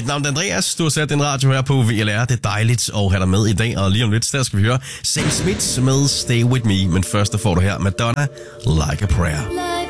navn er Andreas. Du har sat din radio her på VLR. Det er dejligt at have dig med i dag. Og lige om lidt, der skal vi høre Sam Smith med Stay With Me. Men først der får du her Madonna, Like a Prayer.